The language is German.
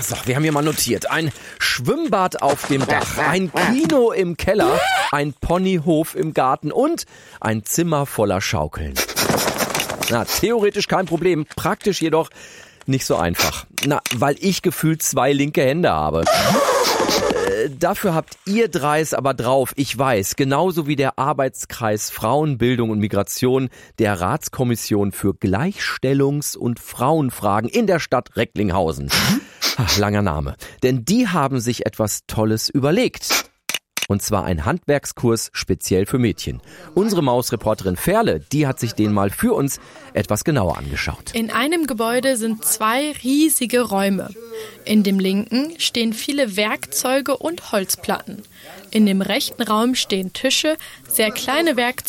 So, wir haben hier mal notiert. Ein Schwimmbad auf dem Dach, ein Kino im Keller, ein Ponyhof im Garten und ein Zimmer voller Schaukeln. Na, theoretisch kein Problem, praktisch jedoch nicht so einfach. Na, weil ich gefühlt 2 linke Hände habe. Dafür habt ihr 3 es aber drauf, ich weiß, genauso wie der Arbeitskreis Frauenbildung und Migration der Ratskommission für Gleichstellungs- und Frauenfragen in der Stadt Recklinghausen. Ach, langer Name. Denn die haben sich etwas Tolles überlegt. Und zwar ein Handwerkskurs speziell für Mädchen. Unsere Mausreporterin Ferle, die hat sich den mal für uns etwas genauer angeschaut. In einem Gebäude sind 2 riesige Räume. In dem linken stehen viele Werkzeuge und Holzplatten. In dem rechten Raum stehen Tische, sehr kleine Werkzeuge